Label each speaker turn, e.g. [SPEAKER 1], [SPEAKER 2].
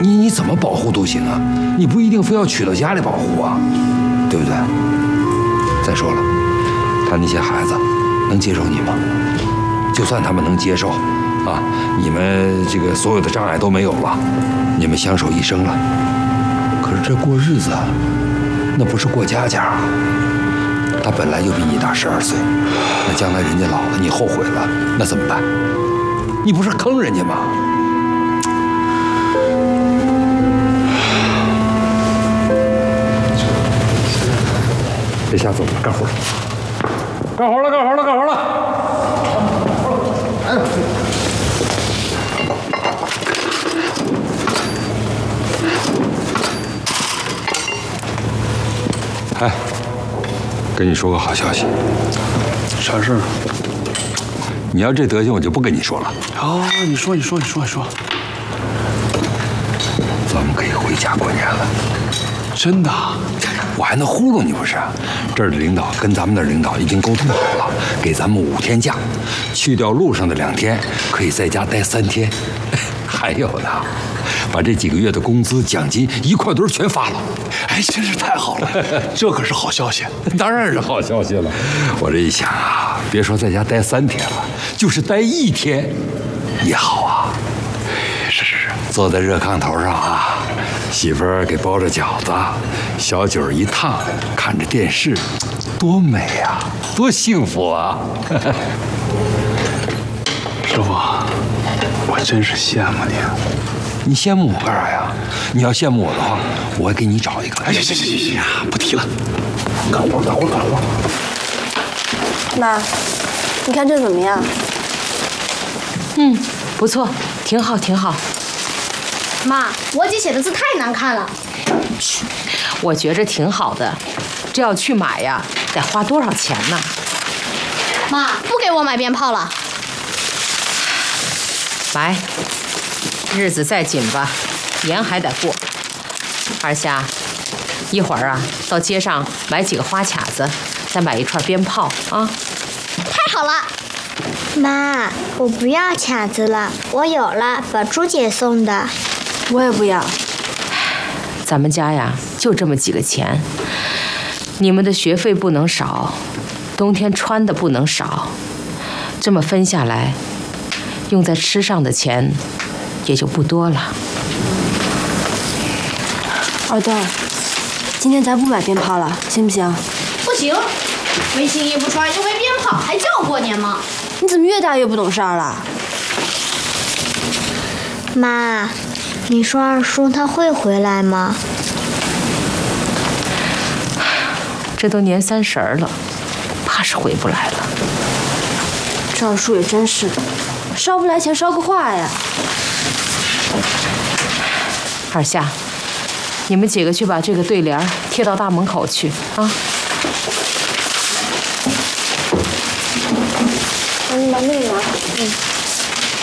[SPEAKER 1] 你怎么保护都行啊，你不一定非要娶到家里保护啊，对不对？再说了，他那些孩子能接受你吗？就算他们能接受，啊，你们这个所有的障碍都没有了，你们相守一生了。可是这过日子，那不是过家家啊。他本来就比你大12岁，那将来人家老了，你后悔了，那怎么办？你不是坑人家吗？这下走了，干活了，干活了，干活了，干活了！哎，跟你说个好消息。
[SPEAKER 2] 啥事儿？
[SPEAKER 1] 你要这德行，我就不跟你说了。
[SPEAKER 2] 哦，你说。
[SPEAKER 1] 咱们可以回家过年了。
[SPEAKER 2] 真的？
[SPEAKER 1] 我还能糊弄你不是？这儿的领导跟咱们那儿领导已经沟通好了，给咱们5天假，去掉路上的2天，可以在家待3天。还有呢，把这几个月的工资、奖金一块堆全发了。
[SPEAKER 2] 哎，真是太好了，这可是好消息。
[SPEAKER 1] 当然是好消息了。我这一想啊，别说在家待3天了，就是待1天也好啊。
[SPEAKER 2] 是，
[SPEAKER 1] 坐在热炕头上啊，媳妇儿给包着饺子，小酒一烫，看着电视，多美啊，多幸福啊！
[SPEAKER 2] 师傅，我真是羡慕你。
[SPEAKER 1] 你羡慕我干啥呀？你要羡慕我的话，我会给你找一个。
[SPEAKER 2] 哎，行，不提了，
[SPEAKER 1] 干活。
[SPEAKER 3] 妈，你看这怎么样？
[SPEAKER 4] 不错，挺好。
[SPEAKER 5] 妈，我姐写的字太难看了。
[SPEAKER 4] 我觉着挺好的，这要去买呀，得花多少钱呢？
[SPEAKER 5] 妈，不给我买鞭炮了。
[SPEAKER 4] 买，日子再紧吧，年还得过。二夏，一会儿啊，到街上买几个花卡子，再买一串鞭炮啊。
[SPEAKER 5] 太好了。
[SPEAKER 6] 妈，我不要卡子了，我有了，宝珠姐送的。
[SPEAKER 3] 我也不要。
[SPEAKER 4] 咱们家呀，就这么几个钱，你们的学费不能少，冬天穿的不能少，这么分下来，用在吃上的钱也就不多了。
[SPEAKER 3] 二蛋，今天咱不买鞭炮了，行不行？
[SPEAKER 5] 不行，没新衣服穿又没鞭炮，还叫过年吗？
[SPEAKER 3] 你怎么越大越不懂事儿了？
[SPEAKER 6] 妈，你说二叔他会回来吗？
[SPEAKER 4] 这都年30了，怕是回不来了。
[SPEAKER 3] 这二叔也真是的，烧不来钱烧个话呀。
[SPEAKER 4] 二夏，你们几个去把这个对联贴到大门口去啊。
[SPEAKER 3] 你把那个拿。